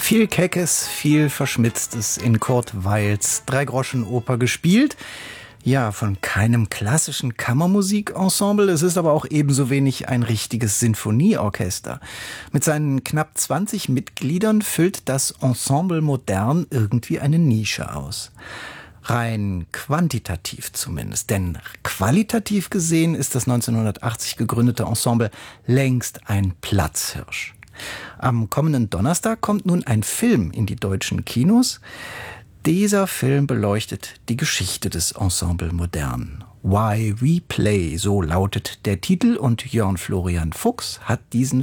Viel Keckes, viel Verschmitztes in Kurt Weils Dreigroschenoper gespielt. Ja, von keinem klassischen Kammermusikensemble. Es ist aber auch ebenso wenig ein richtiges Sinfonieorchester. Mit seinen knapp 20 Mitgliedern füllt das Ensemble Modern irgendwie eine Nische aus. Rein quantitativ zumindest, denn qualitativ gesehen ist das 1980 gegründete Ensemble längst ein Platzhirsch. Am kommenden Donnerstag kommt nun ein Film in die deutschen Kinos. Dieser Film beleuchtet die Geschichte des Ensemble Modern. Why We Play, so lautet der Titel, und Jörn Florian Fuchs hat diesen